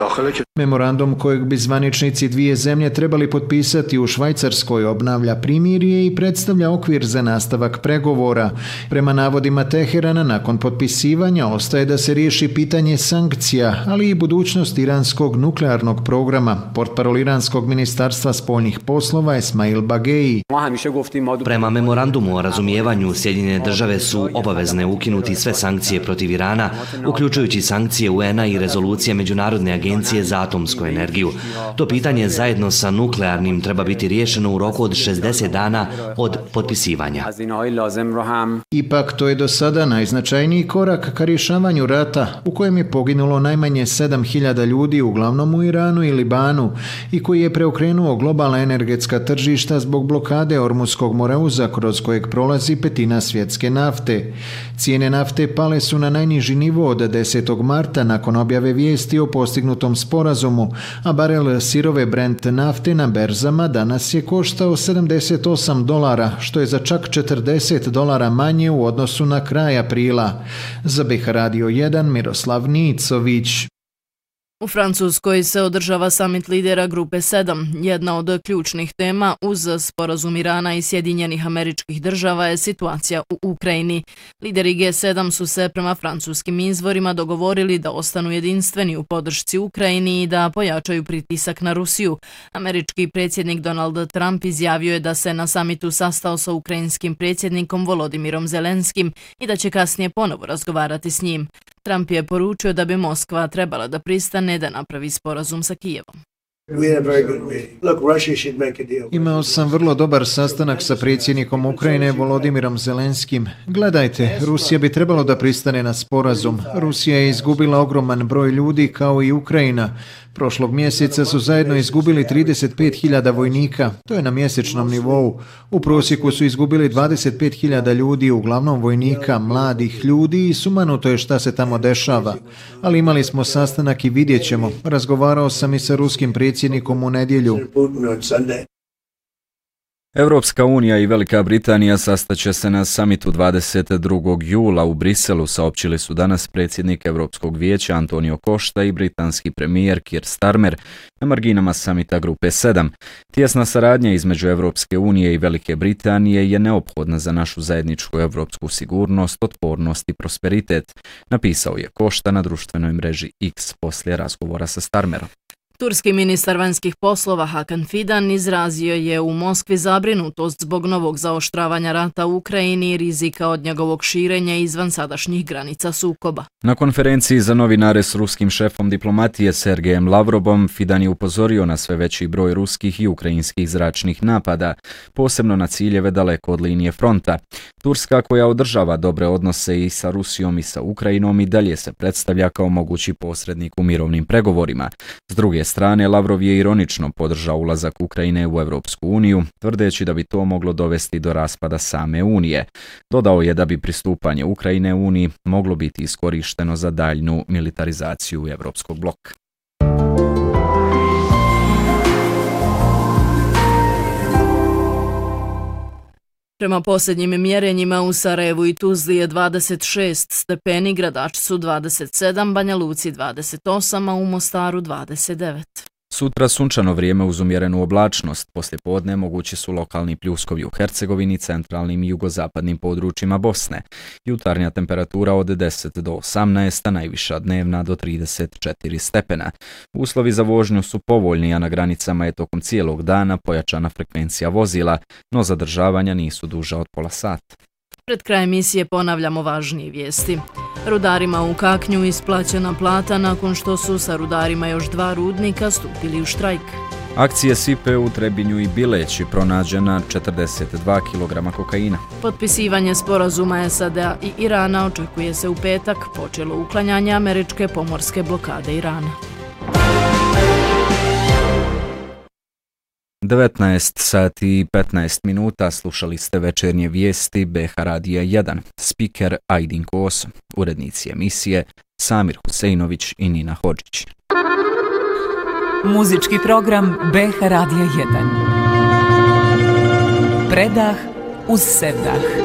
Memorandum kojeg bi zvaničnici dvije zemlje trebali potpisati u Švajcarskoj obnavlja primirje i predstavlja okvir za nastavak pregovora. Prema navodima Teherana, nakon potpisivanja ostaje da se riješi pitanje sankcija, ali i budućnost iranskog nuklearnog programa. Portparol iranskog ministarstva spoljnih poslova Esmail Bagei. Prema memorandumu o razumijevanju, Sjedinjene države su obavezne ukinuti sve sankcije protiv Irana, uključujući sankcije UN-a i rezolucije Međunarodne agencije za atomsku energiju. To pitanje zajedno sa nuklearnim treba biti riješeno u roku od 60 dana od potpisivanja. Ipak to je do sada najznačajniji korak ka rješavanju rata u kojem je poginulo najmanje 7.000 ljudi, uglavnom u Iranu i Libanu, i koji je preokrenuo globalna energetska tržišta zbog blokade Ormuskog moreuza kroz kojeg prolazi petina svjetske nafte. Cijene nafte pale su na najniži nivo od 10. marta nakon objave vijesti o postignutom sporazumu, a barel sirove Brent nafte na berzama danas je koštao $78, što je za čak $40 manje u odnosu na kraj aprila. Za BiH Radio 1 Miroslav Nicović. U Francuskoj se održava samit lidera Grupe 7. Jedna od ključnih tema uz sporazum Irana i Sjedinjenih Američkih Država je situacija u Ukrajini. Lideri G7 su se prema francuskim izvorima dogovorili da ostanu jedinstveni u podršci Ukrajini i da pojačaju pritisak na Rusiju. Američki predsjednik Donald Trump izjavio je da se na samitu sastao sa ukrajinskim predsjednikom Volodimirom Zelenskim i da će kasnije ponovo razgovarati s njim. Trump je poručio da bi Moskva trebala da pristane da napravi sporazum sa Kijevom. Imao sam vrlo dobar sastanak sa predsjednikom Ukrajine Volodimirom Zelenskim. Gledajte, Rusija bi trebalo da pristane na sporazum. Rusija je izgubila ogroman broj ljudi kao i Ukrajina. Prošlog mjeseca su zajedno izgubili 35.000 vojnika. To je na mjesečnom nivou. U prosjeku su izgubili 25.000 ljudi, uglavnom vojnika, mladih ljudi, i sumanuto je šta se tamo dešava. Ali imali smo sastanak i vidjet ćemo. Razgovarao sam i sa ruskim predsjednikom u nedjelju. Europska unija i Velika Britanija sastaće se na samitu 22. jula u Briselu, saopćili su danas predsjednik Europskog vijeća Antonio Costa i britanski premijer Keir Starmer na marginama samita Grupe 7. Tjesna saradnja između Europske unije i Velike Britanije je neophodna za našu zajedničku europsku sigurnost, otpornost i prosperitet, napisao je Costa na društvenoj mreži X poslije razgovora sa Starmerom. Turski ministar vanjskih poslova Hakan Fidan izrazio je u Moskvi zabrinutost zbog novog zaoštravanja rata u Ukrajini i rizika od njegovog širenja izvan sadašnjih granica sukoba. Na konferenciji za novinare s ruskim šefom diplomatije Sergejem Lavrovom, Fidan je upozorio na sve veći broj ruskih i ukrajinskih zračnih napada, posebno na ciljeve daleko od linije fronta. Turska, koja održava dobre odnose i sa Rusijom i sa Ukrajinom, i dalje se predstavlja kao mogući posrednik u mirovnim pregovorima. S druge strane, Lavrov je ironično podržao ulazak Ukrajine u Europsku uniju, tvrdeći da bi to moglo dovesti do raspada same Unije. Dodao je da bi pristupanje Ukrajine Uniji moglo biti iskorišteno za daljnju militarizaciju Europskog bloka. Prema posljednjim mjerenjima u Sarajevu i Tuzli je 26 stepeni, Gradaču su 27, Banja Luci 28, a u Mostaru 29. Sutra sunčano vrijeme uz umjerenu oblačnost. Poslijepodne mogući su lokalni pljuskovi u Hercegovini, centralnim i jugozapadnim područjima Bosne. Jutarnja temperatura od 10 do 18, a najviša dnevna do 34 stepena. Uslovi za vožnju su povoljni, a na granicama je tokom cijelog dana pojačana frekvencija vozila, no zadržavanja nisu duža od pola sata. Pred kraj emisije ponavljamo važnije vijesti. Rudarima u Kaknju isplaćena plata nakon što su sa rudarima još 2 rudnika stupili u štrajk. Akcije Sipe u Trebinju i Bileći, pronađena 42 kg kokaina. Potpisivanje sporazuma SAD-a i Irana očekuje se u petak, počelo uklanjanje američke pomorske blokade Irana. 19 sati i 15 minuta, slušali ste večernje vijesti BiH Radija 1. Spiker Ajdin Koso, urednici emisije Samir Huseinović i Nina Hodžić. Muzički program BiH Radija 1. Predah uz sevdah.